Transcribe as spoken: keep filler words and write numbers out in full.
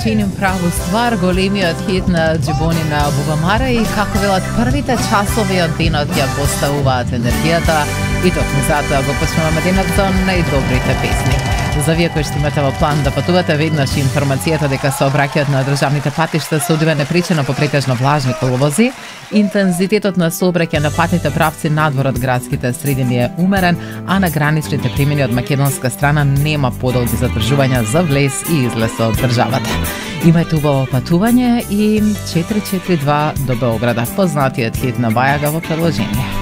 чиним праву ствар, големиот хит на Джибони на Бубамара и како велат првите часови од денот ја поставуваат енергијата и токму затоа го почнуваме денот со најдобрите песни. За вие кои што имате во план да патувате, веднаш информацијата дека сообраќајот на државните патишта се одвива непречено по претежно влажни коловози. Интензитетот на сообраќај на патните правци надвор од градските средини е умерен, а на граничните премини од македонска страна нема подолги задржувања за влез и излез од државата. Имајте убаво патување и четири четири два до Beograda, познатиот хит на Бајага во продолжение.